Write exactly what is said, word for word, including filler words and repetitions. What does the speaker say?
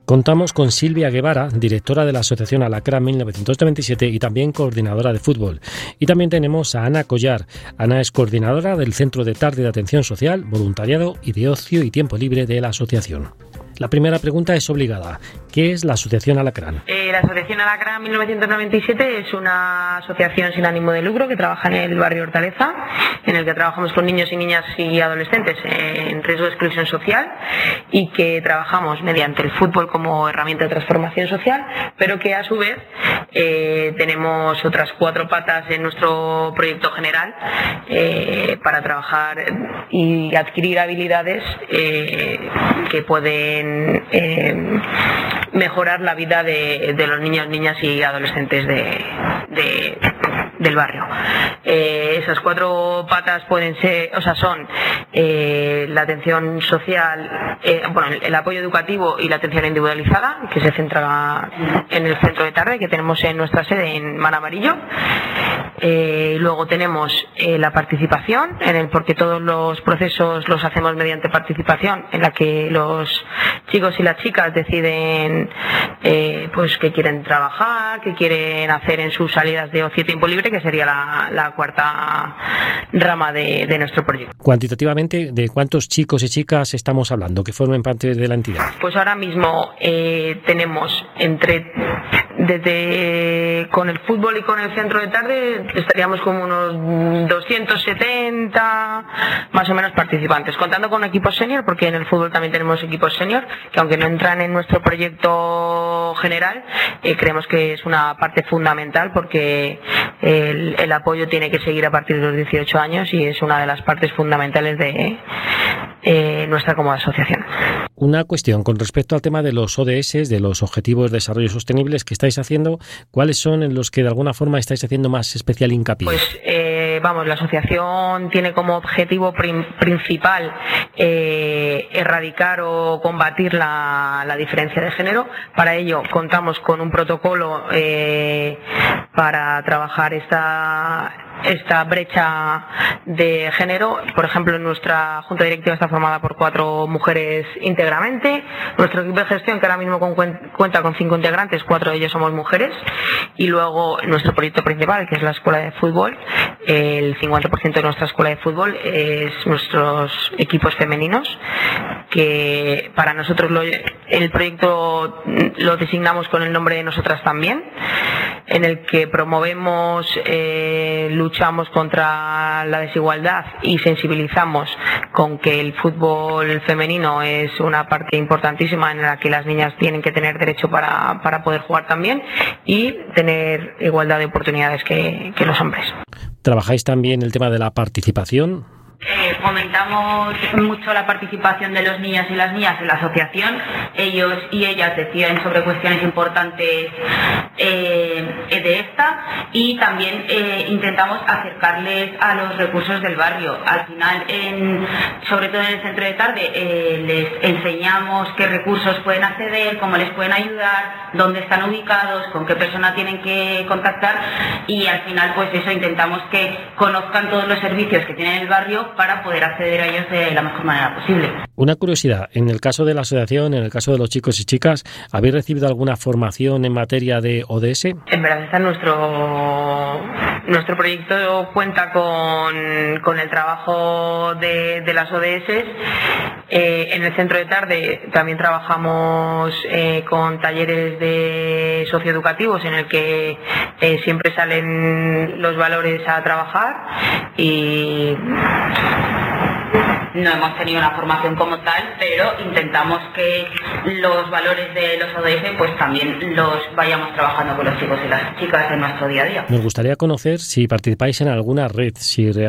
Contamos con Silvia Guevara, directora de la Asociación Alacrán mil novecientos noventa y siete y también coordinadora de fútbol. Y también tenemos a Ana Collar. Ana es coordinadora del Centro de Tarde de Atención Social, Voluntariado y de Ocio y Tiempo Libre de la asociación. La primera pregunta es obligada. ¿Qué es la Asociación Alacrán? Eh, la Asociación Alacrán mil novecientos noventa y siete es una asociación sin ánimo de lucro que trabaja en el barrio Hortaleza, en el que trabajamos con niños y niñas y adolescentes en riesgo de exclusión social y que trabajamos mediante el fútbol como herramienta de transformación social, pero que a su vez eh, tenemos otras cuatro patas en nuestro proyecto general eh, para trabajar y adquirir habilidades eh, que pueden Eh, mejorar la vida de, de los niños, niñas y adolescentes de, de, del barrio. Eh, esas cuatro patas pueden ser, o sea, son eh, la atención social, eh, bueno, el, el apoyo educativo y la atención individualizada, que se centra en el centro de tarde que tenemos en nuestra sede en Mar Amarillo. Eh, luego tenemos eh, la participación, en el porque todos los procesos los hacemos mediante participación, en la que los chicos y las chicas deciden eh, pues qué quieren trabajar, qué quieren hacer en sus salidas de ocio y tiempo libre, que sería la, la cuarta rama de, de nuestro proyecto. Cuantitativamente, ¿de cuántos chicos y chicas estamos hablando que formen parte de la entidad? Pues ahora mismo eh, tenemos entre desde con el fútbol y con el centro de tarde estaríamos como unos doscientos setenta más o menos participantes, contando con equipos senior, porque en el fútbol también tenemos equipos senior que aunque no entran en nuestro proyecto general, eh, creemos que es una parte fundamental porque el, el apoyo tiene que seguir a partir de los dieciocho años y es una de las partes fundamentales de eh, nuestra como asociación. Una cuestión con respecto al tema de los O D S, de los Objetivos de Desarrollo Sostenibles que estáis haciendo, ¿cuáles son en los que de alguna forma estáis haciendo más especial hincapié? Pues eh, vamos, la asociación tiene como objetivo prim- principal eh, erradicar o combatir la, la diferencia de género. Para ello contamos con un protocolo eh, para trabajar esta esta brecha de género. Por ejemplo, nuestra junta directiva está formada por cuatro mujeres íntegramente. Nuestro equipo de gestión, que ahora mismo con, cuenta con cinco integrantes, cuatro de ellos somos mujeres. Y luego nuestro proyecto principal, que es la escuela de fútbol, el cincuenta por ciento de nuestra escuela de fútbol es nuestros equipos femeninos, que para nosotros lo, el proyecto lo designamos con el nombre de Nosotras También, en el que promovemos eh, luchamos contra la desigualdad y sensibilizamos con que el fútbol femenino es una parte importantísima en la que las niñas tienen que tener derecho para, para poder jugar también y tener igualdad de oportunidades que, que los hombres. ¿Trabajáis también el tema de la participación? Eh, fomentamos mucho la participación de los niños y las niñas en la asociación. Ellos y ellas deciden sobre cuestiones importantes eh, de esta y también eh, intentamos acercarles a los recursos del barrio. Al final, en, sobre todo en el centro de tarde, eh, les enseñamos qué recursos pueden acceder, cómo les pueden ayudar, dónde están ubicados, con qué persona tienen que contactar y al final pues eso, intentamos que conozcan todos los servicios que tiene el barrio para poder acceder a ellos de la mejor manera posible. Una curiosidad, en el caso de la asociación, en el caso de los chicos y chicas, ¿habéis recibido alguna formación en materia de O D S? En verdad está nuestro nuestro proyecto cuenta con, con el trabajo de, de las O D S. Eh, en el centro de tarde también trabajamos eh, con talleres de socioeducativos en el que eh, siempre salen los valores a trabajar y no hemos tenido una formación como tal, pero intentamos que los valores de los O D S pues también los vayamos trabajando con los chicos y las chicas en nuestro día a día. Nos gustaría conocer si participáis en alguna red, si